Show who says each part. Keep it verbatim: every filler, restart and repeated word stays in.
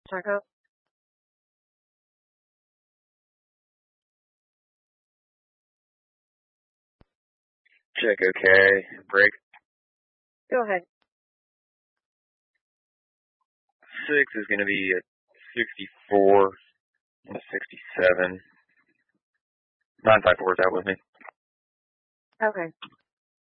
Speaker 1: checkup?
Speaker 2: Check okay. Break.
Speaker 1: Go ahead.
Speaker 2: Six is going to be at sixty-four and a sixty-seven. nine five four is out with me.
Speaker 1: Okay.